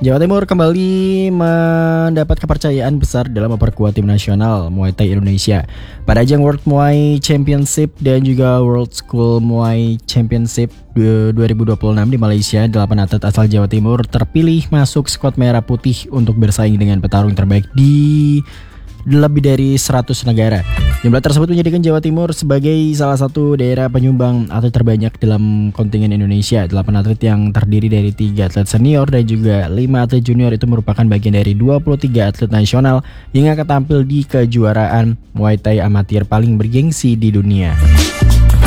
Jawa Timur kembali mendapat kepercayaan besar dalam memperkuat tim nasional Muay Thai Indonesia. Pada ajang World Muay Championship dan juga World School Muay Championship 2026 di Malaysia, 8 atlet asal Jawa Timur terpilih masuk skuad merah putih untuk bersaing dengan petarung terbaik di lebih dari 100 negara. Jumlah tersebut menjadikan Jawa Timur sebagai salah satu daerah penyumbang atlet terbanyak dalam kontingen Indonesia. 8 atlet yang terdiri dari 3 atlet senior dan juga 5 atlet junior itu merupakan bagian dari 23 atlet nasional yang akan tampil di kejuaraan Muay Thai amatir paling bergengsi di dunia.